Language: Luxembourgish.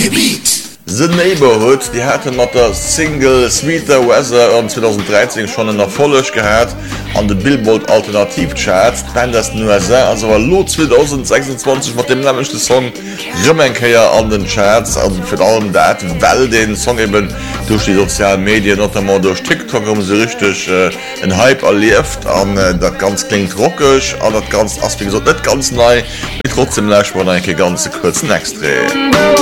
The Neighborhood, die hatte mat der Single Sweeter Weather an 2013 schon en Erfolg gehabt an de Billboard Alternativcharts. Band das nur also war lo 2026 mat dem nämlichchte Song Rëmmenkeier an den Charts, also für allem dat, weil den Song eben durch die sozialen Medien notamment durch TikTok so richtig en Hype erlieft an dat ganz klingt rockig, an dat ganz as wie gesagt net ganz neu, mit trotzdem leicht man enke ganze kurzen Extre.